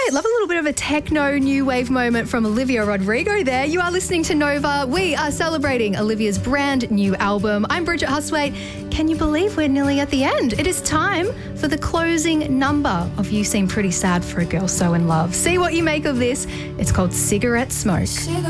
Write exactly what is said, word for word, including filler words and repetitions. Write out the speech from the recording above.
it. Love a little bit of a techno new wave moment from Olivia Rodrigo there. You are listening to Nova. We are celebrating Olivia's brand new album. I'm Bridget Hustwaite. Can you believe we're nearly at the end? It is time for the closing number of You Seem Pretty Sad for a Girl So In Love. See what you make of this. It's called Cigarette Smoke.